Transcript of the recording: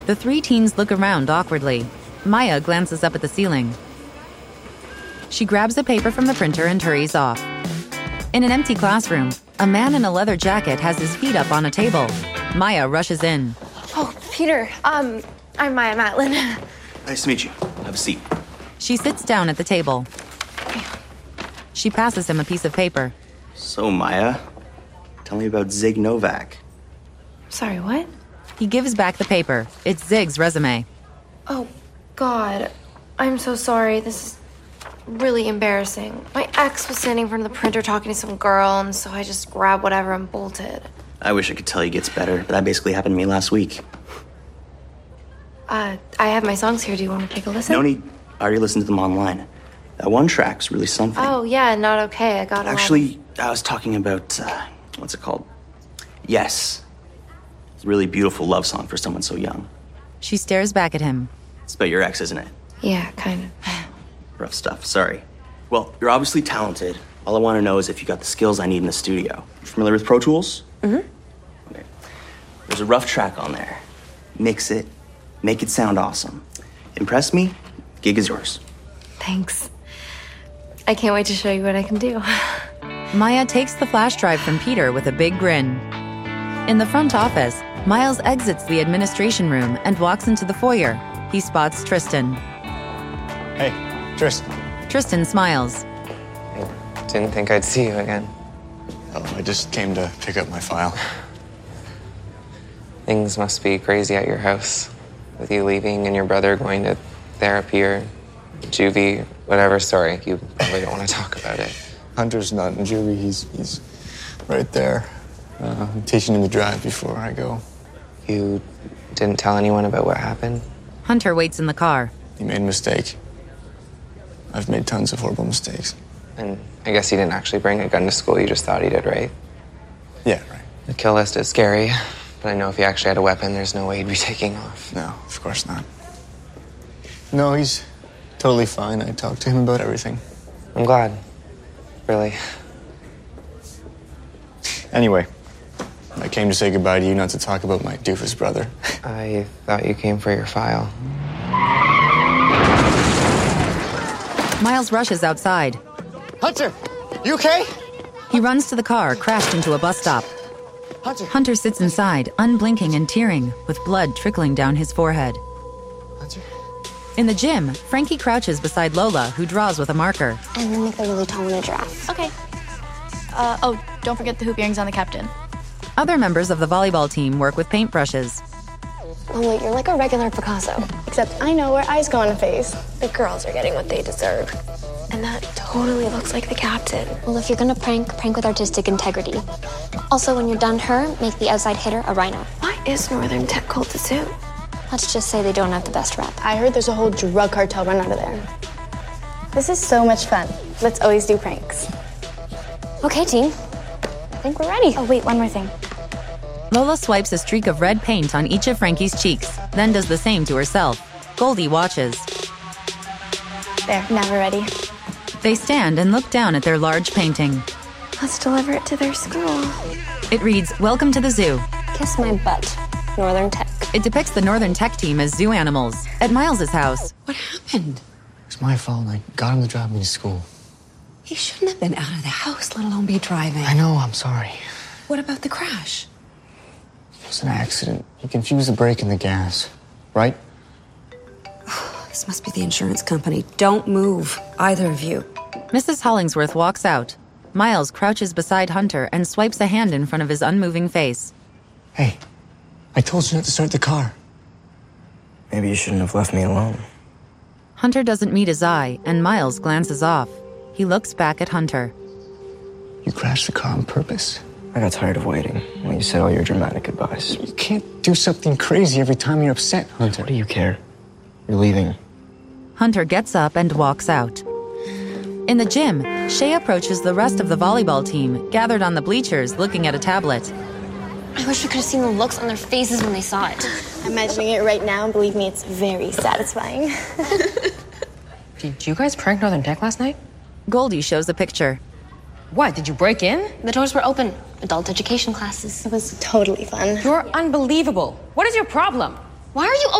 The three teens look around awkwardly. Maya glances up at the ceiling. She grabs a paper from the printer and hurries off. In an empty classroom, a man in a leather jacket has his feet up on a table. Maya rushes in. Oh, Peter, I'm Maya Matlin. Nice to meet you. Have a seat. She sits down at the table. She passes him a piece of paper. So, Maya, tell me about Zig Novak. Sorry, what? He gives back the paper. It's Zig's resume. Oh, God. I'm so sorry. This is really embarrassing. My ex was standing in front of the printer talking to some girl, and so I just grabbed whatever and bolted. I wish I could tell you it gets better, but that basically happened to me last week. I have my songs here. Do you want to take a listen? No need. I already listened to them online. That one track's really something. Oh, yeah, Not Okay. I got it. Actually, I was talking about, what's it called? Yes. It's a really beautiful love song for someone so young. She stares back at him. It's about your ex, isn't it? Yeah, kind of. Rough stuff, sorry. Well, you're obviously talented. All I want to know is if you got the skills I need in the studio. You familiar with Pro Tools? Mm-hmm. Okay. There's a rough track on there. Mix it. Make it sound awesome. Impress me, gig is yours. Thanks. I can't wait to show you what I can do. Maya takes the flash drive from Peter with a big grin. In the front office, Miles exits the administration room and walks into the foyer. He spots Tristan. Hey, Tristan. Tristan smiles. I didn't think I'd see you again. Oh, I just came to pick up my file. Things must be crazy at your house. With you leaving and your brother going to therapy or juvie, whatever. Sorry, you probably don't want to talk about it. Hunter's not in juvie. He's right there. I'm teaching him to drive before I go. You didn't tell anyone about what happened? Hunter waits in the car. He made a mistake. I've made tons of horrible mistakes. And I guess he didn't actually bring a gun to school. You just thought he did, right? Yeah, right. The kill list is scary, but I know if he actually had a weapon, there's no way he'd be taking off. No, of course not. No, he's totally fine. I talked to him about everything. I'm glad. Really. Anyway, I came to say goodbye to you, not to talk about my doofus brother. I thought you came for your file. Miles rushes outside. Hunter, you okay? He runs to the car, crashed into a bus stop. Hunter. Hunter sits inside, unblinking and tearing, with blood trickling down his forehead. Hunter. In the gym, Frankie crouches beside Lola, who draws with a marker. And then make the really tall in a giraffe. Okay. Don't forget the hoop earrings on the captain. Other members of the volleyball team work with paintbrushes. Oh, wait, you're like a regular Picasso. Except I know where eyes go on a face. The girls are getting what they deserve. And that totally looks like the captain. Well, if you're gonna prank with artistic integrity. Also, when you're done her, make the outside hitter a rhino. Why is Northern Tech called the zoo? Let's just say they don't have the best rep. I heard there's a whole drug cartel run out of there. This is so much fun. Let's always do pranks. Okay, team. I think we're ready. Oh, wait, one more thing. Lola swipes a streak of red paint on each of Frankie's cheeks, then does the same to herself. Goldie watches. There, now we're ready. They stand and look down at their large painting. Let's deliver it to their school. It reads, "Welcome to the zoo." Kiss my butt, Northern Tech. It depicts the Northern Tech team as zoo animals at Miles's house. What happened? It's my fault. I got him to drive me to school. He shouldn't have been out of the house, let alone be driving. I know, I'm sorry. What about the crash? It was an accident. He confused the brake and the gas. Right? This must be the insurance company. Don't move, either of you. Mrs. Hollingsworth walks out. Miles crouches beside Hunter and swipes a hand in front of his unmoving face. Hey, I told you not to start the car. Maybe you shouldn't have left me alone. Hunter doesn't meet his eye, and Miles glances off. He looks back at Hunter. You crashed the car on purpose. I got tired of waiting when you said all your dramatic goodbyes. You can't do something crazy every time you're upset, Hunter. What do you care? You're leaving. Hunter gets up and walks out. In the gym, Shay approaches the rest of the volleyball team, gathered on the bleachers looking at a tablet. I wish we could have seen the looks on their faces when they saw it. I'm imagining it right now, and believe me, it's very satisfying. Did you guys prank Northern Tech last night? Goldie shows a picture. What, did you break in? The doors were open. Adult education classes. It was totally fun. You're unbelievable. What is your problem? Why are you